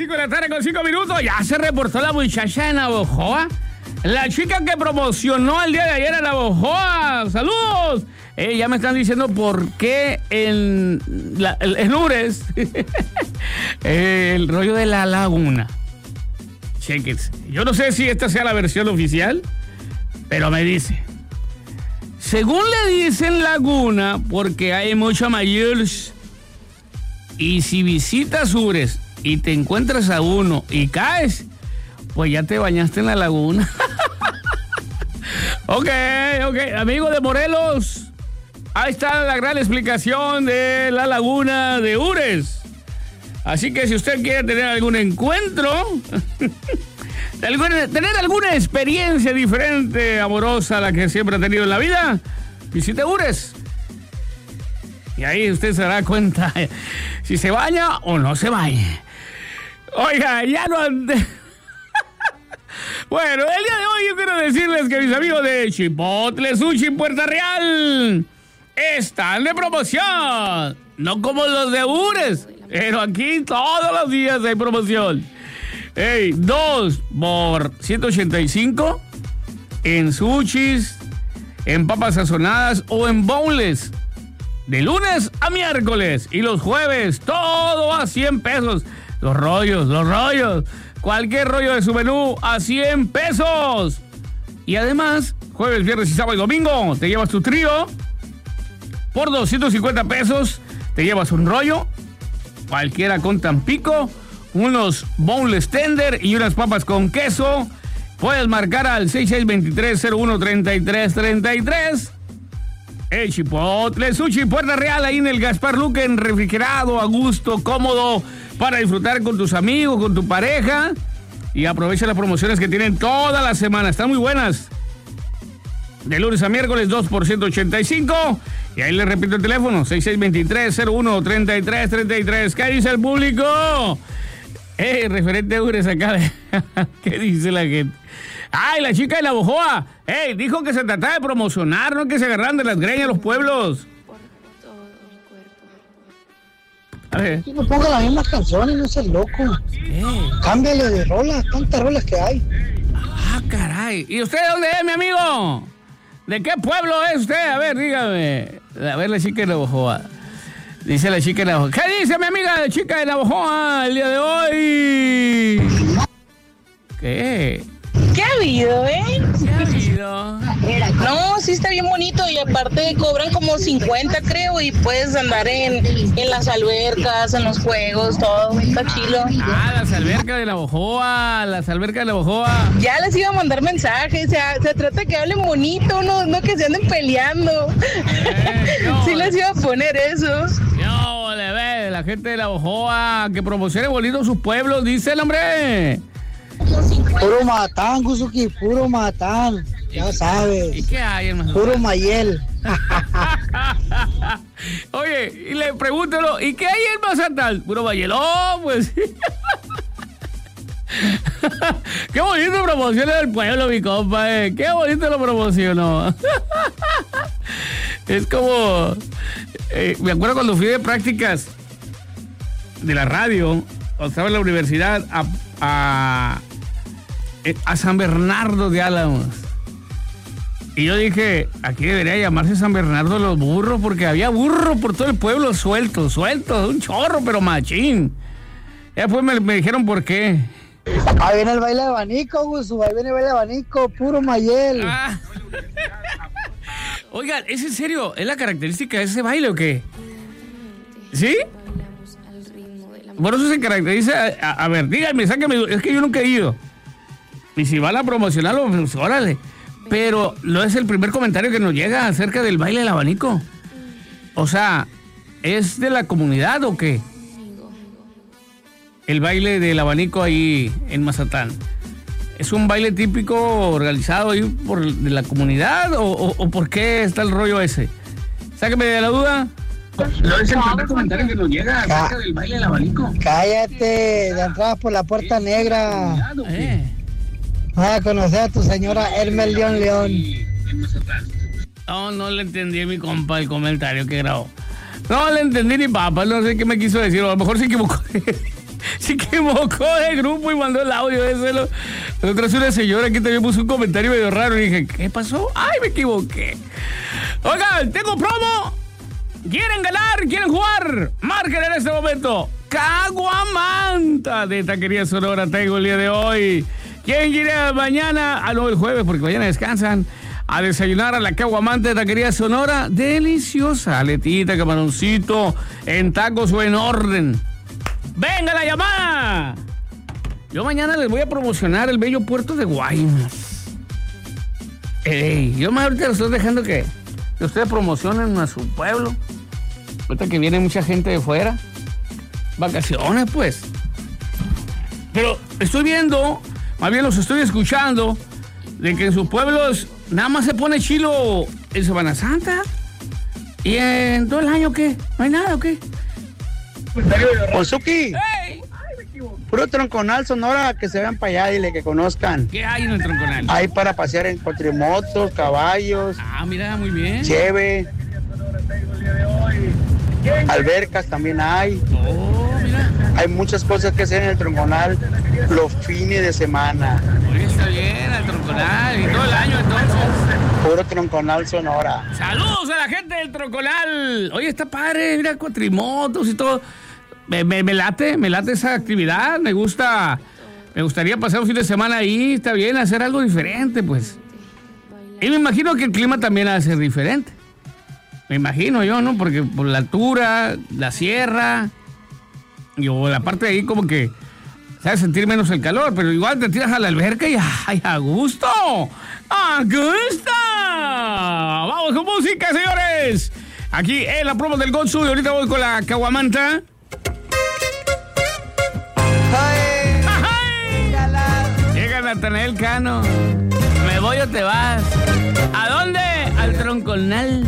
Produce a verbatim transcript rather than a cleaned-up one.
cinco de la tarde con cinco minutos. Ya se reportó la muchacha de Navojoa. La chica que promocionó el día de ayer a Navojoa. ¡Saludos! Eh, ya me están diciendo por qué en, la, en Ures el rollo de la laguna. Chequense. Yo no sé si esta sea la versión oficial, pero me dice. Según le dicen laguna, porque hay mucho mayores. Y si visitas Ures y te encuentras a uno y caes, pues ya te bañaste en la laguna. Ok, ok. Amigo de Morelos, ahí está la gran explicación de la laguna de Ures. Así que si usted quiere tener algún encuentro, tener alguna experiencia diferente, amorosa a la que siempre ha tenido en la vida, visite Ures. Y ahí usted se dará cuenta si se baña o no se baña. Oiga, ya no ande... Bueno, el día de hoy yo quiero decirles que mis amigos de Chipotle Sushi en Puerta Real están de promoción. No como los de Ures, pero aquí todos los días hay promoción. Hey, dos por ciento ochenta y cinco en sushis, en papas sazonadas o en boneless. De lunes a miércoles y los jueves todo a cien pesos. Los rollos, los rollos. Cualquier rollo de su menú a cien pesos. Y además, jueves, viernes y sábado y domingo, te llevas tu trío. Por doscientos cincuenta pesos, te llevas un rollo. Cualquiera con Tampico. Unos boneless tender y unas papas con queso. Puedes marcar al seis seis dos tres cero uno tres tres tres tres. El Chipotle Sushi Puerta Real, ahí en el Gaspar Luquen, refrigerado, a gusto, cómodo, para disfrutar con tus amigos, con tu pareja. Y aprovecha las promociones que tienen toda la semana, están muy buenas. De lunes a miércoles, dos por ciento ochenta y cinco. Y ahí le repito el teléfono, seis seis dos tres cero uno tres tres tres tres. ¿Qué dice el público? Eh, referente a Ures acá. ¿Qué dice la gente? ¡Ay, la chica de Navojoa! ¡Ey! Dijo que se trataba de promocionar, no que se agarraran de las greñas los pueblos. A ver. Y no ponga las mismas canciones, no seas loco. ¿Qué? Cámbiale de rolas, tantas rolas que hay. Ah, caray. ¿Y usted de dónde es, mi amigo? ¿De qué pueblo es usted? A ver, dígame. A ver, la chica de Navojoa. Dice la chica de Navojoa. ¿Qué dice mi amiga la chica de Navojoa el día de hoy? ¿Qué? ¿Qué ha habido, eh? ¿Qué ha habido? No, sí está bien bonito y aparte cobran como cincuenta, creo, y puedes andar en, en las albercas, en los juegos, todo, está chilo. Ah, las albercas de Navojoa, las albercas de Navojoa. Ya les iba a mandar mensajes, se, se trata de que hablen bonito, no, no que se anden peleando. Eh, no, sí les iba a poner eso. No, le ve, la gente de Navojoa, que promocione bonito sus pueblos, dice el hombre. Puro matán, Guzuki, puro matán. Ya sabes. ¿Y qué hay, hermano? Puro mayel. Oye, y le pregúntalo, ¿y qué hay en Mazatlán? Puro Mayelón, pues. Qué bonito promociona el pueblo, mi compa, eh. Qué bonito lo promocionó. Es como... Eh, me acuerdo cuando fui de prácticas de la radio, cuando estaba en la universidad, a... a a San Bernardo de Álamos. Y yo dije, aquí debería llamarse San Bernardo de los Burros, porque había burros por todo el pueblo sueltos, sueltos, un chorro, pero machín. Y después me, me dijeron por qué. Ahí viene el baile de abanico, Guzu, ahí viene el baile de abanico, puro mayel. Ah. Oigan, ¿es en serio? ¿Es la característica de ese baile o qué? ¿Sí? Por eso se caracteriza. A, a ver, díganme, sáquenme, es que yo nunca he ido. Y si van a promocionarlo, pues órale. Pero no es el primer comentario que nos llega acerca del baile del abanico. O sea, ¿es de la comunidad o qué? El baile del abanico ahí en Mazatlán. ¿Es un baile típico organizado ahí por de la comunidad o, o, o por qué está el rollo ese? Sáqueme de la duda. No es el primer comentario que nos llega acerca del baile del abanico. Cállate, de entrada por la puerta negra. Eh. Vas a conocer a tu señora Hermel León León. No, no le entendí a mi compa el comentario que grabó. No le entendí ni papá, no sé qué me quiso decir, a lo mejor se equivocó. se equivocó de grupo y mandó el audio ese. Lo, la otra es una señora que también puso un comentario medio raro y dije, ¿qué pasó? ¡Ay, me equivoqué! Oigan, tengo promo. ¿Quieren ganar? ¿Quieren jugar? Marquen en este momento. Caguamanta de Taquería Sonora tengo el día de hoy. ¿Quién quiere mañana? Ah, no, el jueves, porque mañana descansan. A desayunar a la Caguamanta de Taquería Sonora. Deliciosa. Aletita, camaroncito, en tacos o en orden. ¡Venga la llamada! Yo mañana les voy a promocionar el bello puerto de Guaymas. Ey, yo más ahorita los estoy dejando que, que ustedes promocionen a su pueblo. Ahorita que viene mucha gente de fuera. Vacaciones, pues. Pero estoy viendo, más bien los estoy escuchando, de que en sus pueblos nada más se pone chilo en Semana Santa. ¿Y en todo el año qué? ¿No hay nada o qué? Ozuki, ¡Ey! puro Tronconal, Sonora, que se vean para allá, dile que conozcan. ¿Qué hay en el Tronconal? Hay para pasear en cuatrimotos, caballos, Ah, mira, muy bien. cheve, albercas también hay. Oh, mira. Hay muchas cosas que hacer en el Tronconal los fines de semana. Oye, está bien, el Tronconal. Y todo el año, entonces. Puro Tronconal, Sonora. Saludos a la gente del Tronconal. Oye, está padre, mira, cuatrimotos y todo. Me, me, me late, me late esa actividad. Me gusta, me gustaría pasar un fin de semana ahí. Está bien, hacer algo diferente, pues. Y me imagino que el clima también ha de ser diferente. Me imagino yo, ¿no? Porque por la altura, la sierra, y o la parte de ahí como que sabes sentir menos el calor, pero igual te tiras a la alberca y ¡ay, a gusto! ¡A gusto! ¡Vamos con música, señores! Aquí en la promo del Gonzu y ahorita voy con la Caguamanta. Ay, ¡Ay! Llega Natanael Cano. ¿Me voy o te vas? ¿A dónde? Al Tronconal.